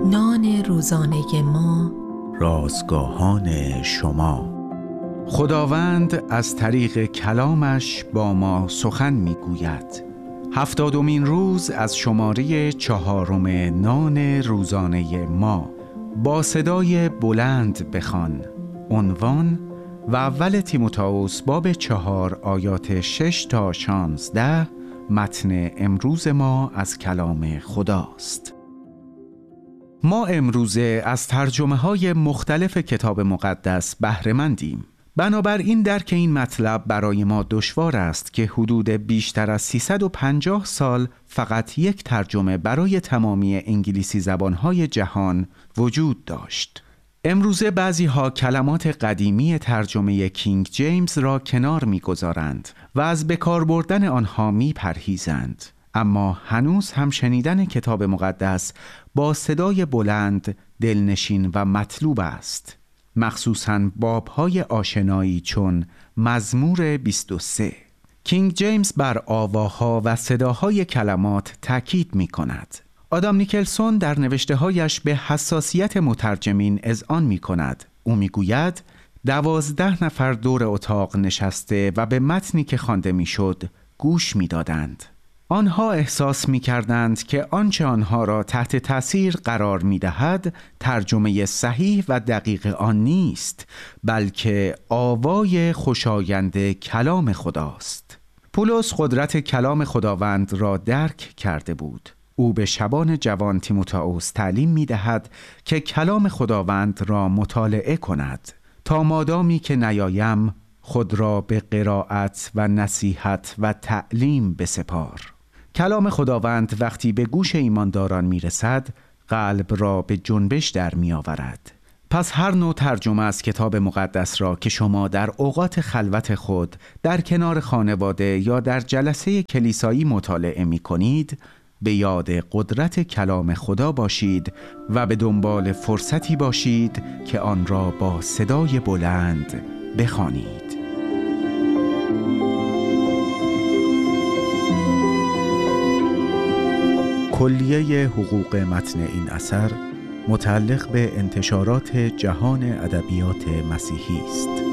نان روزانه ما، رازگاهان شما. خداوند از طریق کلامش با ما سخن میگوید. 70مین روز از شماره 4 نان روزانه ما. با صدای بلند بخوان. عنوان و اول تیموتائوس باب 4 آیات 6 تا 16. متن امروز ما از کلام خداست. ما امروزه از ترجمه‌های مختلف کتاب مقدس بهره مندیم. بنابراین درک این مطلب برای ما دشوار است که حدود بیشتر از 350 سال فقط یک ترجمه برای تمامی انگلیسی زبان‌های جهان وجود داشت. امروزه بعضی‌ها کلمات قدیمی ترجمه کینگ جیمز را کنار می‌گذارند و از بکار بردن آنها می‌پرهیزند. اما هنوز هم شنیدن کتاب مقدس با صدای بلند دلنشین و مطلوب است، مخصوصاً باب‌های آشنایی چون مزمور 23. کینگ جیمز بر آواها و صداهای کلمات تاکید می‌کند. آدام نیکلسون در نوشته‌هایش به حساسیت مترجمین اذعان می‌کند. او می‌گوید 12 نفر دور اتاق نشسته و به متنی که خوانده می‌شد گوش می‌دادند. آنها احساس می‌کردند که آنچه آنها را تحت تأثیر قرار می‌دهد ترجمه صحیح و دقیق آن نیست، بلکه آوای خوشایند کلام خداست. پولس قدرت کلام خداوند را درک کرده بود. او به شبان جوان تیموتائوس تعلیم می‌دهد که کلام خداوند را مطالعه کند تا مادامی که نیایم خود را به قرائت و نصیحت و تعلیم بسپار. کلام خداوند وقتی به گوش ایمانداران میرسد قلب را به جنبش در میآورد. پس هر نوع ترجمه از کتاب مقدس را که شما در اوقات خلوت خود در کنار خانواده یا در جلسه کلیسایی مطالعه می کنید، به یاد قدرت کلام خدا باشید و به دنبال فرصتی باشید که آن را با صدای بلند بخوانید. کلیه حقوق متن این اثر متعلق به انتشارات جهان ادبیات مسیحی است.